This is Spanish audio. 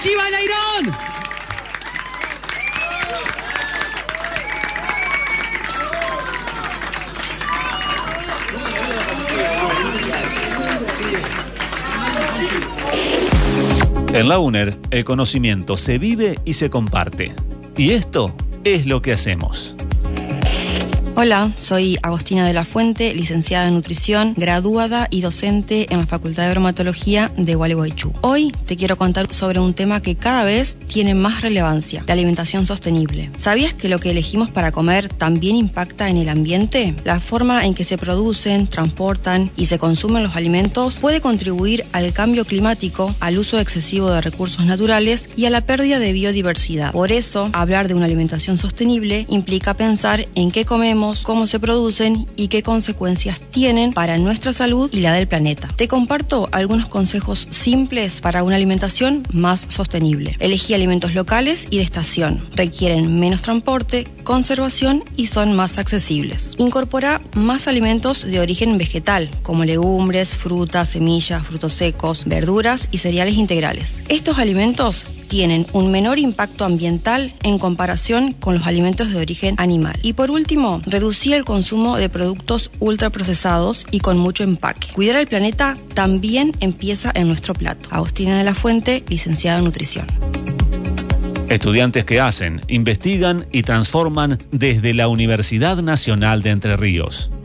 Chiva Nairón. En la UNER, el conocimiento se vive y se comparte. Y esto es lo que hacemos. Hola, soy Agostina de la Fuente, licenciada en nutrición, graduada y docente en la Facultad de Bromatología de Gualeguaychú. Hoy te quiero contar sobre un tema que cada vez tiene más relevancia, la alimentación sostenible. ¿Sabías que lo que elegimos para comer también impacta en el ambiente? La forma en que se producen, transportan y se consumen los alimentos puede contribuir al cambio climático, al uso excesivo de recursos naturales y a la pérdida de biodiversidad. Por eso, hablar de una alimentación sostenible implica pensar en qué comemos, cómo se producen y qué consecuencias tienen para nuestra salud y la del planeta. Te comparto algunos consejos simples para una alimentación más sostenible. Elegí alimentos locales y de estación. Requieren menos transporte, conservación y son más accesibles. Incorpora más alimentos de origen vegetal, como legumbres, frutas, semillas, frutos secos, verduras y cereales integrales. Estos alimentos tienen un menor impacto ambiental en comparación con los alimentos de origen animal. Y por último, reducir el consumo de productos ultraprocesados y con mucho empaque. Cuidar al planeta también empieza en nuestro plato. Agostina de la Fuente, licenciada en nutrición. Estudiantes que hacen, investigan y transforman desde la Universidad Nacional de Entre Ríos.